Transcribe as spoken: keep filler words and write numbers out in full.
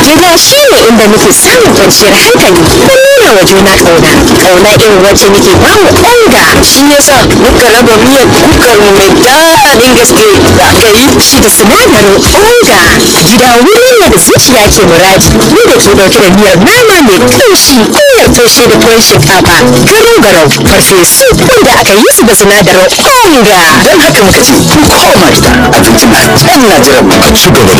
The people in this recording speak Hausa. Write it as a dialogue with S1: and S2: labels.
S1: Gida shi ne inda muke samun kwanciyar hankali da nuna wa juna ƙauna. Ƙauna irin wacce muke ba mu onga.
S2: Shi yasa muka raba miyar kukar mu mai daɗin gaske da aka yi
S1: Shi da sinadarin onga. Gida wuri ne da zuciya ke muradi. Mu da ke ɗauke da miyar nama mai ƙamshi, miyar taushe da tuwon shinkafa, garau-garau, farfesu wanda aka yi su da sinadarin onga.
S3: Don haka muka ce ku koma gida abinci na can na jiran mu.
S4: a ci gaba da